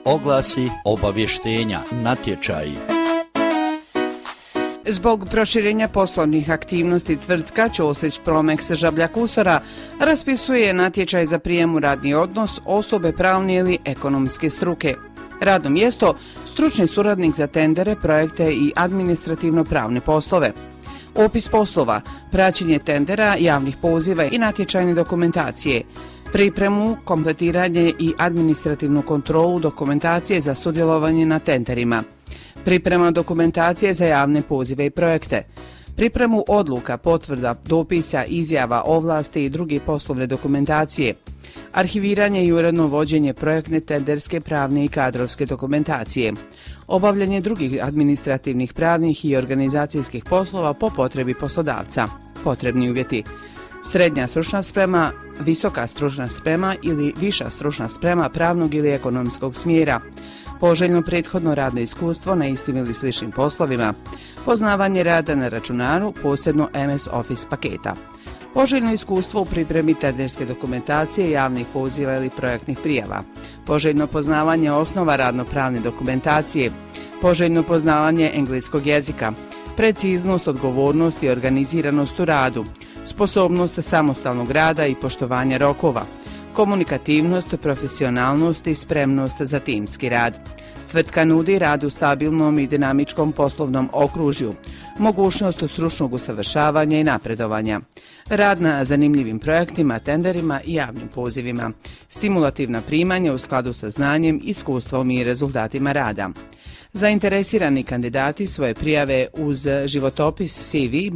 oglasi, obavještenja, natječaji. Zbog proširenja poslovnih aktivnosti tvrtka Ćosić Promex Žabljak Usora raspisuje natječaj za prijem u radni odnos osobe pravne ili ekonomske struke. Radno mjesto stručni suradnik za tendere, projekte i administrativno-pravne poslove. Opis poslova, praćenje tendera, javnih poziva i natječajne dokumentacije, pripremu, kompletiranje i administrativnu kontrolu dokumentacije za sudjelovanje na tenderima, priprema dokumentacije za javne pozive i projekte, pripremu odluka, potvrda, dopisa, izjava, ovlasti i druge poslovne dokumentacije, arhiviranje i uredno vođenje projektne, tenderske, pravne i kadrovske dokumentacije, obavljanje drugih administrativnih, pravnih i organizacijskih poslova po potrebi poslodavca. Potrebni uvjeti: srednja stručna sprema, visoka stručna sprema ili viša stručna sprema pravnog ili ekonomskog smjera, poželjno prethodno radno iskustvo na istim ili sličnim poslovima, poznavanje rada na računaru, posebno MS Office paketa, poželjno iskustvo u pripremi tenderske dokumentacije, javnih poziva ili projektnih prijava, poželjno poznavanje osnova radno-pravne dokumentacije, poželjno poznavanje engleskog jezika, preciznost, odgovornost i organiziranost u radu, sposobnost samostalnog rada i poštovanja rokova, komunikativnost, profesionalnost i spremnost za timski rad. Tvrtka nudi rad u stabilnom i dinamičkom poslovnom okružju, mogućnost stručnog usavršavanja i napredovanja, rad na zanimljivim projektima, tenderima i javnim pozivima, stimulativna primanja u skladu sa znanjem, iskustvom i rezultatima rada. Zainteresirani kandidati svoje prijave uz životopis CV